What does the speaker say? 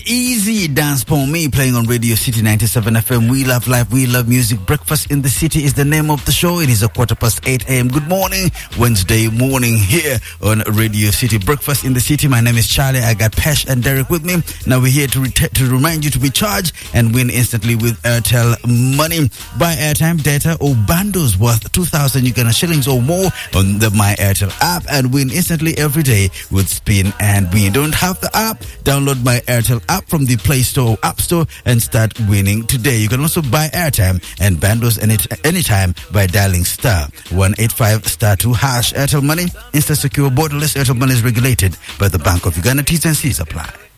Easy Dance for Me, playing on Radio City 97 FM. We love life, we love music. Breakfast in the City is the name of the show. It is 8:15 a.m. Good morning, Wednesday morning here on Radio City. Breakfast in the City. My name is Charlie. I got Pesh and Derek with me. Now we're here to remind you to be charged and win instantly with Airtel Money. Buy airtime, data or bundles worth 2,000 Uganda shillings or more on the My Airtel app and win instantly every day with Spin and Win. Don't have the app? Download My Airtel app from the Play Store or App Store and start winning today. You can also buy airtime and bundles anytime by dialing *185*2#. Airtel Money, instant secure, borderless. Airtel Money is regulated by the Bank of Uganda. T's and C's apply.